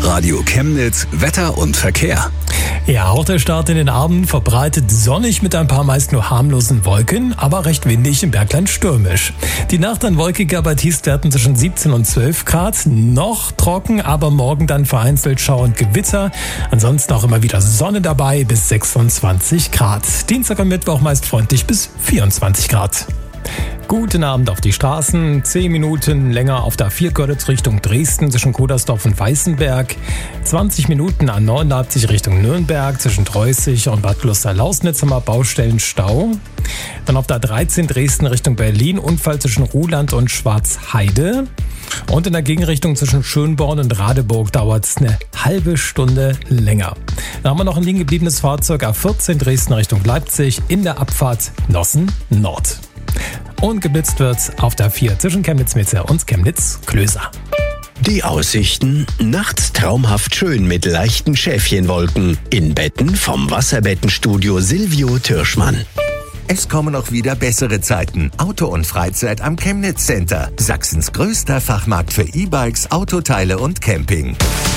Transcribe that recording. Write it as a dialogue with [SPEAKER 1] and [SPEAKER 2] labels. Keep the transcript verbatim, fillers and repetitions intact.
[SPEAKER 1] Radio Chemnitz, Wetter und Verkehr.
[SPEAKER 2] Ja, auch der Start in den Abend verbreitet sonnig mit ein paar meist nur harmlosen Wolken, aber recht windig, im Bergland stürmisch. Die Nacht dann wolkiger bei Tiefstwerten zwischen siebzehn und zwölf Grad. Noch trocken, aber morgen dann vereinzelt Schauer und Gewitter. Ansonsten auch immer wieder Sonne dabei bis sechsundzwanzig Grad. Dienstag und Mittwoch meist freundlich bis vierundzwanzig Grad. Guten Abend auf die Straßen. Zehn Minuten länger auf der A vier Görlitz Richtung Dresden zwischen Kudersdorf und Weißenberg. zwanzig Minuten A neun Leipzig Richtung Nürnberg zwischen Treußig und Bad Kloster-Lausnitz haben wir Baustellenstau. Dann auf der A dreizehn Dresden Richtung Berlin Unfall zwischen Ruhland und Schwarzheide. Und in der Gegenrichtung zwischen Schönborn und Radeburg dauert es eine halbe Stunde länger. Dann haben wir noch ein liegen gebliebenes Fahrzeug A vierzehn Dresden Richtung Leipzig in der Abfahrt Nossen Nord. Und geblitzt wird's auf der A vier zwischen Chemnitz-Mitte und Chemnitz-Klöser.
[SPEAKER 3] Die Aussichten: nachts traumhaft schön mit leichten Schäfchenwolken. In Betten vom Wasserbettenstudio Silvio Türschmann.
[SPEAKER 4] Es kommen auch wieder bessere Zeiten. Auto und Freizeit am Chemnitz Center. Sachsens größter Fachmarkt für E-Bikes, Autoteile und Camping.